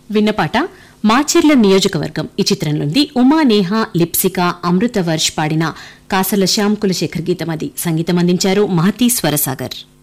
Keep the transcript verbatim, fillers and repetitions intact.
విన్నపాట మాచెర్ల నియోజకవర్గం ఈ చిత్రంలోంది. ఉమా నేహ లిప్సిక అమృత వర్ష్ పాడిన కాసల శ్యామ్ కులశేఖర్ గీతం. అది సంగీతం అందించారు మహతి స్వరసాగర్.